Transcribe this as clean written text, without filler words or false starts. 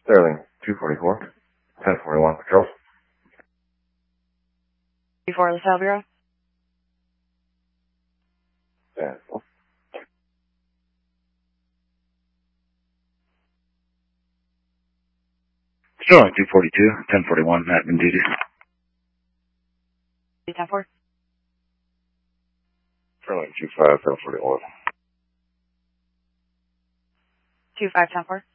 Sterling 244, 1041 patrol. 34 LaSalle Bureau. Yeah. Sterling 242, 1041, admin duty. 10-4. Sterling 25, 1041. 25-10-4.